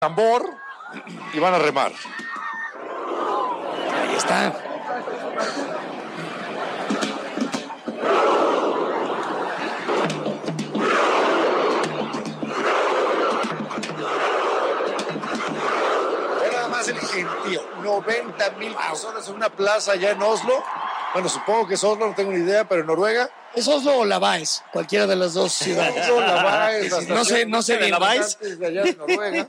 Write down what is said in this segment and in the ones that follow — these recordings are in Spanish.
tambor y van a remar. Ahí está. Nada más el gentío. 90,000 personas en una plaza allá en Oslo. Bueno, supongo que es Oslo, no tengo ni idea, pero en Noruega. ¿Es Oslo o Lavaes? Cualquiera de las dos ciudades. Oslo, Lavaes, No sé bien. Lavaes. De allá de Noruega.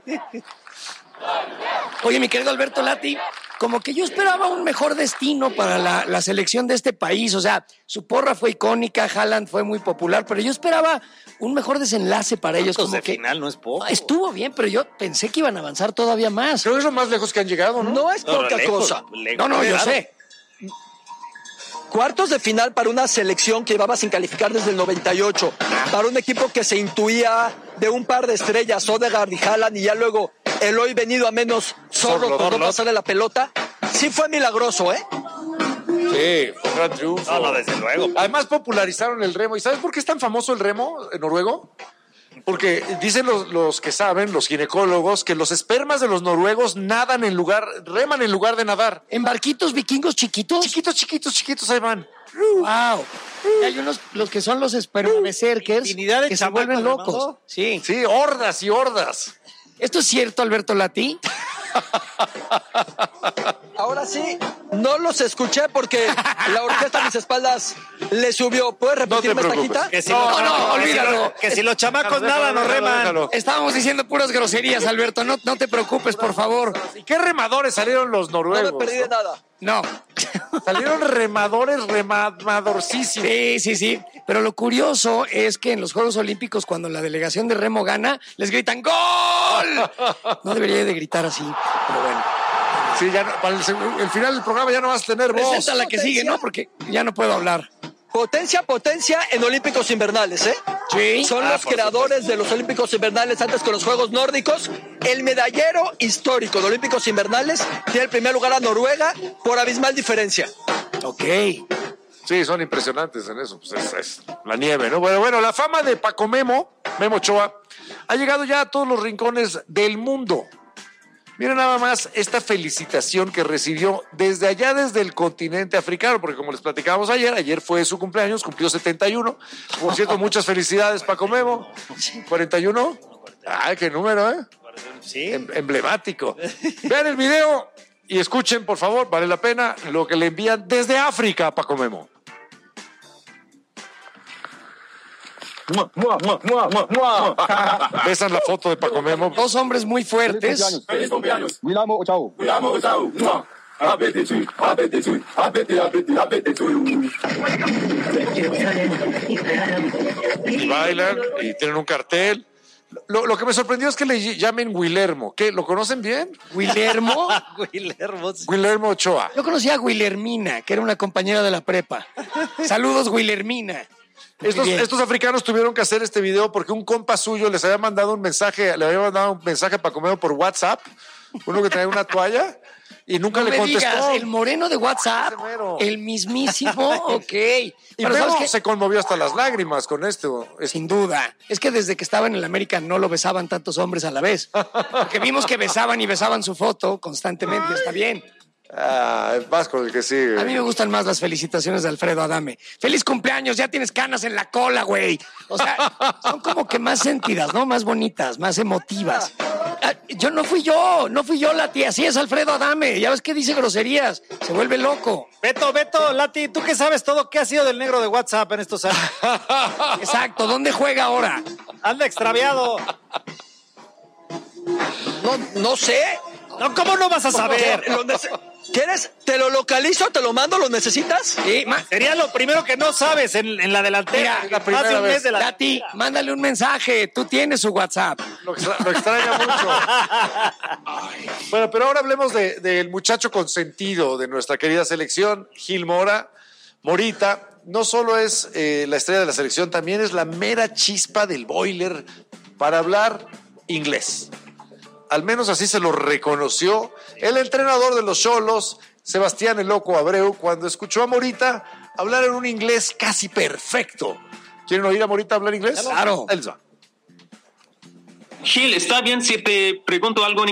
Oye, mi querido Alberto Lati, como que yo esperaba un mejor destino para la selección de este país. O sea, su porra fue icónica, Haaland fue muy popular, pero yo esperaba un mejor desenlace para ellos. Como de que final no es poco. Estuvo bien, pero yo pensé que iban a avanzar todavía más. Creo que es lo más lejos que han llegado, ¿no? No es poca cosa. No, yo sé. Cuartos de final para una selección que llevaba sin calificar desde el 98, para un equipo que se intuía de un par de estrellas, Odegaard y Haaland, y ya luego el hoy venido a menos Zorro por no pasarle la pelota. Sí fue milagroso, ¿eh? Sí, fue un gran triunfo. No, desde luego. Además popularizaron el remo. ¿Y sabes por qué es tan famoso el remo en noruego? Porque dicen los que saben, los ginecólogos, que los espermas de los noruegos reman en lugar de nadar. ¿En barquitos vikingos chiquitos? Chiquitos, ahí van. ¡Wow! Y hay unos, los que son los espermaberserkers, Infinidad de que se vuelven chamacos locos. remando. Sí. Sí, hordas y hordas. ¿Esto es cierto, Alberto Lati? Ahora sí, no los escuché porque la orquesta a mis espaldas le subió. ¿Puedes repetirme esta quita? Que si olvídalo. Que si los chamacos nada nos reman. Déjalo. Estábamos diciendo puras groserías, Alberto. No te preocupes, por favor. ¿Y qué remadores salieron los No noruegos? me perdí de nada. No. Salieron remadorcísimos. Sí. Pero lo curioso es que en los Juegos Olímpicos, cuando la delegación de remo gana, les gritan ¡Gol! No debería de gritar así, pero bueno. Sí, ya no, para el final del programa ya no vas a tener voz. Presenta la que sigue, ¿no? Porque ya no puedo hablar. Potencia en Olímpicos Invernales, ¿eh? Sí. Son los creadores de los Olímpicos Invernales antes con los Juegos Nórdicos. El medallero histórico de Olímpicos Invernales tiene el primer lugar a Noruega por abismal diferencia. Ok. Sí, son impresionantes en eso. Pues es la nieve, ¿no? Bueno, la fama de Paco Memo Ochoa, ha llegado ya a todos los rincones del mundo. Miren nada más esta felicitación que recibió desde el continente africano, porque como les platicábamos ayer fue su cumpleaños, cumplió 71. Por cierto, muchas felicidades, Paco Memo. 41. Ay, qué número, ¿eh? Sí. Emblemático. Vean el video y escuchen, por favor, vale la pena, lo que le envían desde África a Paco Memo. Besan la foto de Paco Memo. Dos hombres muy fuertes. ¡Feliz cumpleaños! Wilamo Ochao. Y bailan y tienen un cartel. Lo que me sorprendió es que le llamen Guillermo. ¿Qué? ¿Lo conocen bien? ¿Guillermo? Guillermo Ochoa. Yo conocía a Guillermina, que era una compañera de la prepa. Saludos, Guillermina. Estos africanos tuvieron que hacer este video porque un compa suyo le había mandado un mensaje a Paco Memo por WhatsApp, uno que traía una toalla, y nunca le contestó. Digas, el moreno de WhatsApp, el mismísimo, ok. Y pero Memo ¿sabes qué? se conmovió hasta las lágrimas con esto. Sin duda. Es que desde que estaba en el América no lo besaban tantos hombres a la vez. Porque vimos que besaban y besaban su foto constantemente. Está bien. Vas con el que sigue. A mí me gustan más las felicitaciones de Alfredo Adame. ¡Feliz cumpleaños! Ya tienes canas en la cola, güey. O sea, son como que más sentidas, ¿no? Más bonitas, más emotivas. No fui yo, la tía. Así es Alfredo Adame. Ya ves que dice groserías. Se vuelve loco. Beto, Lati, tú que sabes todo, ¿qué ha sido del negro de WhatsApp en estos años? Exacto. ¿Dónde juega ahora? Anda extraviado. No sé. No, ¿cómo no vas a saber? ¿Quieres? ¿Te lo localizo? ¿Te lo mando? ¿Lo necesitas? Sí, sería lo primero que no sabes en la delantera. Mira, la primera Hace un vez. mes de la Lati, mándale un mensaje. Tú tienes su WhatsApp. Lo extraña mucho. Bueno, pero ahora hablemos del muchacho consentido de nuestra querida selección, Gil Morita. No solo es la estrella de la selección, también es la mera chispa del boiler para hablar inglés. Al menos así se lo reconoció el entrenador de los Xolos, Sebastián el Loco Abreu, cuando escuchó a Morita hablar en un inglés casi perfecto. ¿Quieren oír a Morita hablar inglés? Claro. Elsa. Gil, ¿está bien si te pregunto algo en